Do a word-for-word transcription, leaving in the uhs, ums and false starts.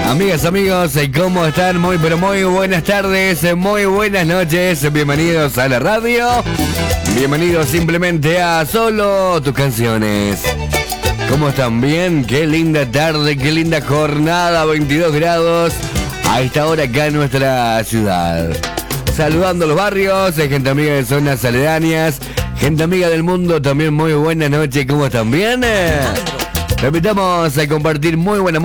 Amigas, amigos, ¿cómo están? Muy, pero muy buenas tardes, muy buenas noches. Bienvenidos a la radio. Bienvenidos simplemente a Solo Tus Canciones. ¿Cómo están? Bien, qué linda tarde, qué linda jornada, veintidós grados a esta hora acá en nuestra ciudad. Saludando a los barrios, gente amiga de zonas aledañas, gente amiga del mundo, también muy buenas noches. ¿Cómo están? ¿Bien? Te invitamos a compartir muy buena